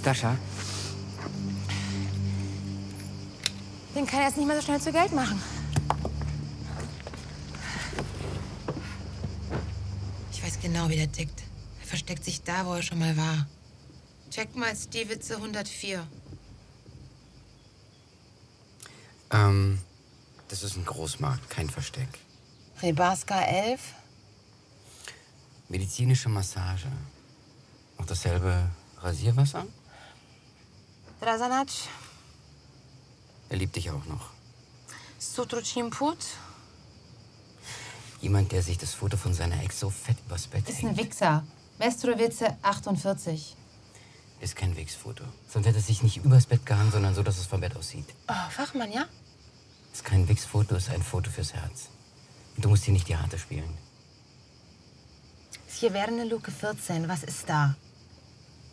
Sascha? Den kann er jetzt nicht mehr so schnell zu Geld machen. Ich weiß genau, wie der tickt. Er versteckt sich da, wo er schon mal war. Check mal Stiewitze 104. Das ist ein Großmarkt, kein Versteck. Rebarska 11. Medizinische Massage. Auch dasselbe Rasierwasser? Drasanac. Er liebt dich auch noch. Sutruchimput. Jemand, der sich das Foto von seiner Ex so fett übers Bett Ist hängt. ein Wichser. Mestrovice 48. Ist kein Wichsfoto. Sonst hätte es sich nicht übers Bett gehangen, sondern so, dass es vom Bett aussieht. Oh, Fachmann, ja? Ist kein Wichsfoto, ist ein Foto fürs Herz. Und du musst hier nicht die Harte spielen. Hier wäre eine Luke 14. Was ist da?